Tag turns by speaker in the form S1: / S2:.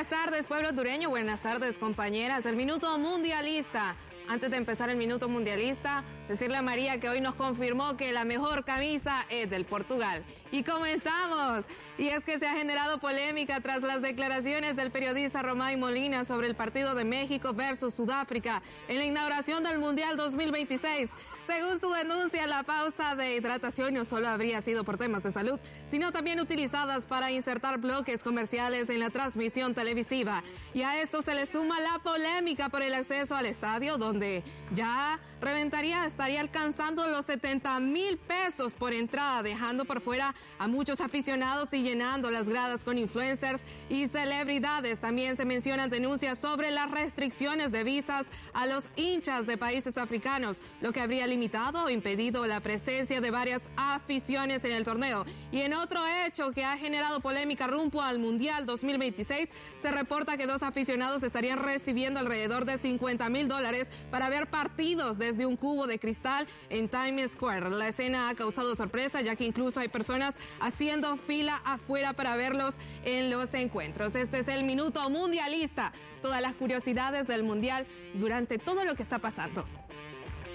S1: Buenas tardes, pueblo hondureño. Buenas tardes, compañeras. El Minuto Mundialista. Antes de empezar el Minuto Mundialista, decirle a María que hoy nos confirmó que la mejor camisa es del Portugal. Y comenzamos. Y es que se ha generado polémica tras las declaraciones del periodista Romay Molina sobre el partido de México versus Sudáfrica en la inauguración del Mundial 2026. Según su denuncia, la pausa de hidratación no solo habría sido por temas de salud, sino también utilizadas para insertar bloques comerciales en la transmisión televisiva. Y a esto se le suma la polémica por el acceso al estadio, donde ya estaría alcanzando los 70,000 pesos por entrada, dejando por fuera a muchos aficionados y llenando las gradas con influencers y celebridades. También se mencionan denuncias sobre las restricciones de visas a los hinchas de países africanos, lo que habría limitado o impedido la presencia de varias aficiones en el torneo. Y en otro hecho que ha generado polémica rumbo al Mundial 2026, se reporta que 2 aficionados estarían recibiendo alrededor de $50,000 para ver partidos desde un cubo de cristal en Times Square. La escena ha causado sorpresa, ya que incluso hay personas haciendo fila afuera para verlos en los encuentros. Este es el Minuto Mundialista. Todas las curiosidades del Mundial durante todo lo que está pasando.